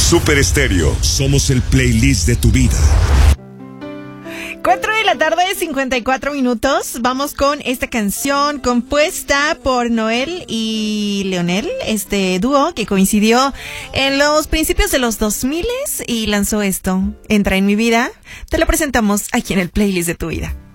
Super Estéreo. Somos el playlist de tu vida. 4:54 p.m. Vamos con esta canción compuesta por Noel y Leonel, este dúo que coincidió en los principios de los 2000 y lanzó esto. Entra en mi vida. Te lo presentamos aquí en el playlist de tu vida.